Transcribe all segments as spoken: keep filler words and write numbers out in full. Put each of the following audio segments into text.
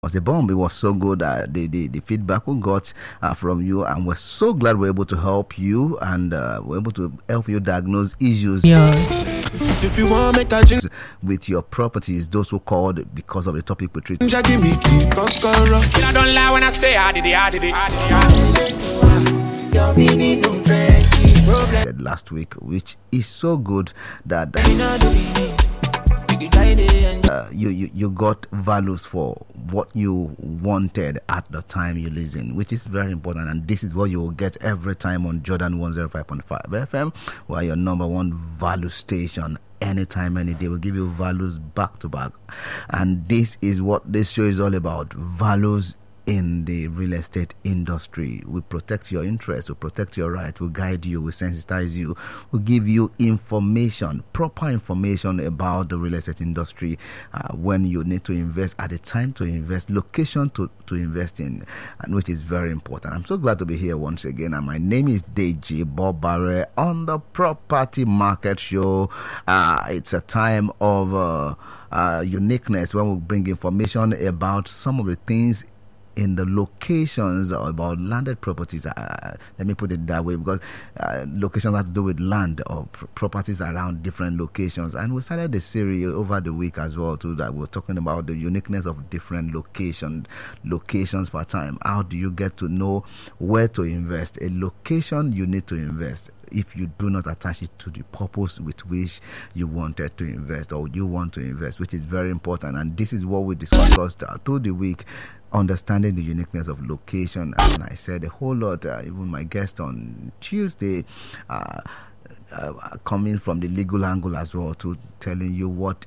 was the bomb. It was so good. Uh, the, the the feedback we got uh, from you, and we're so glad we're able to help you, and uh, we're able to help you diagnose issues. Yeah. If you want make a change with your properties, those who called because of the topic we treat. give me key, kokoro. I don't lie when I say I did it, I did it, I did it. Your meaning no trenches. Problem. Last week, which is so good that You know the meaning. You can try it and uh, you, you you got values for what you wanted at the time you listen, which is very important, and this is what you will get every time on Jordan one oh five point five F M, where your number one value station. Anytime, any day, will give you values back to back, and this is what this show is all about: values in the real estate industry. We protect your interests, we protect your right, we guide you, we sensitize you, we give you information, proper information about the real estate industry, uh, when you need to invest, at the time to invest, location to, to invest in, and which is very important. I'm so glad to be here once again, and my name is Deji Bobare on the Property Market Show. Uh, it's a time of uh, uh, uniqueness when we bring information about some of the things in the locations about landed properties. Uh, let me put it that way, because uh, locations have to do with land or pr- properties around different locations. And we started the series over the week as well too, that we're talking about the uniqueness of different locations, locations per time. How do you get to know where to invest? A location you need to invest if you do not attach it to the purpose with which you wanted to invest or you want to invest, which is very important. And this is what we discussed uh, through the week, understanding the uniqueness of location. And I said a whole lot, uh, even my guest on Tuesday, uh, uh, coming from the legal angle as well, to telling you what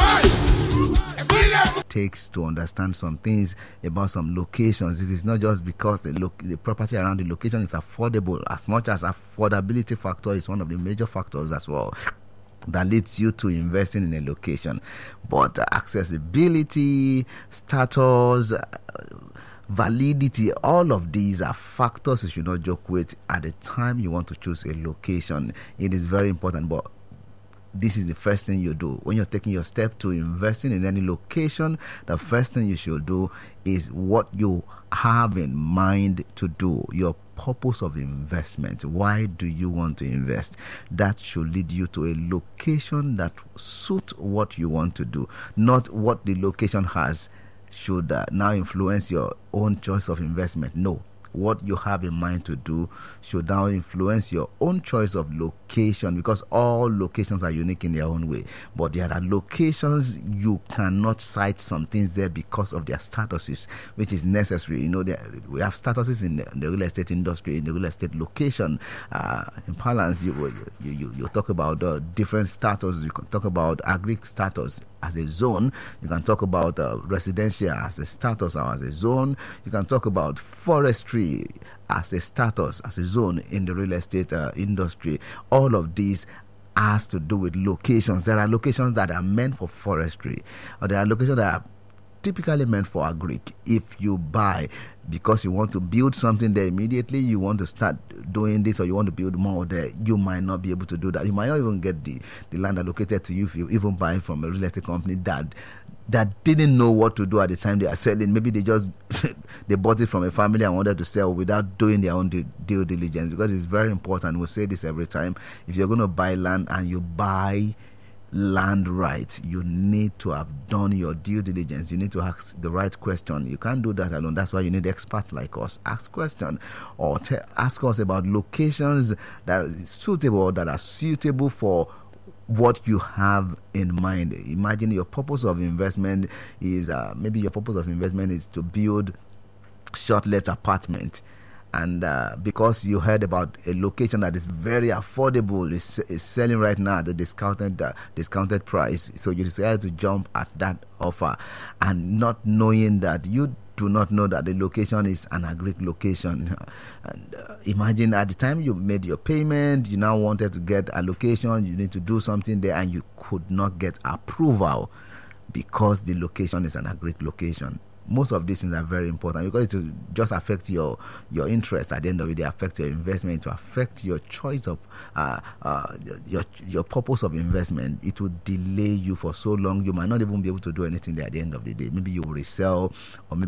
it takes to understand some things about some locations. It is not just because the, lo- the property around the location is affordable, as much as affordability factor is one of the major factors as well that leads you to investing in a location, but uh, accessibility, status, uh, validity, all of these are factors you should not joke with at the time you want to choose a location. It is very important, but this is the first thing you do when you're taking your step to investing in any location. The first thing you should do is what you have in mind to do, your purpose of investment. Why do you want to invest? That should lead you to a location that suits what you want to do, not what the location has should uh, now influence your own choice of investment. No, what you have in mind to do should now influence your own choice of location, because all locations are unique in their own way. But there are locations you cannot cite some things there because of their statuses, which is necessary. You know, there, we have statuses in the, in the real estate industry, in the real estate location. Uh, in parlance, you, you, you, you talk about uh, different status. You can talk about agri status as a zone. You can talk about uh, residential as a status or as a zone. You can talk about forestry as a status, as a zone in the real estate uh, industry. All of these has to do with locations. There are locations that are meant for forestry, or there are locations that are typically meant for agri. If you buy because you want to build something there immediately, you want to start doing this, or you want to build more there, you might not be able to do that. You might not even get the, the land allocated to you if you even buy from a real estate company that that didn't know what to do at the time they are selling. Maybe they just they bought it from a family and wanted to sell without doing their own due, due diligence, because it's very important. We say this every time: if you're going to buy land and you buy land rights, you need to have done your due diligence. You need to ask the right question. You can't do that alone. That's why you need experts like us. Ask question, or te- ask us about locations that are suitable, that are suitable for what you have in mind. Imagine your purpose of investment is uh, maybe your purpose of investment is to build short-let apartment, and uh, because you heard about a location that is very affordable, is, is selling right now at the discounted uh, discounted price, so you decided to jump at that offer, and not knowing that you do not know that the location is an agri location. And uh, imagine at the time you made your payment, you now wanted to get allocation, you need to do something there, and you could not get approval because the location is an agri location. most of these things are very important because it will just affect your your interest at the end of the day, affect your investment, to affect your choice of uh, uh, your your purpose of investment. It will delay you for so long. You might not even be able to do anything there at the end of the day. Maybe you will resell, or maybe